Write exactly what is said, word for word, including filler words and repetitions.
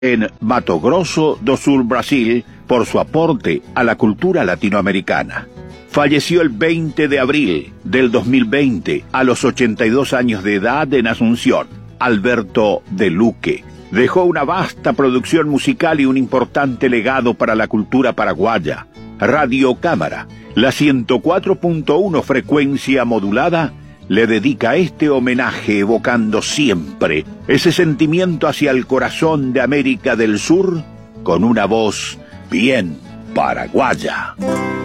en Mato Grosso do Sul, Brasil, por su aporte a la cultura latinoamericana. Falleció el veinte de abril del dos mil veinte, a los ochenta y dos años de edad, en Asunción. Alberto de Luque dejó una vasta producción musical y un importante legado para la cultura paraguaya. Radio Cámara, la ciento cuatro punto uno frecuencia modulada, le dedica este homenaje, evocando siempre ese sentimiento hacia el corazón de América del Sur, con una voz bien paraguaya.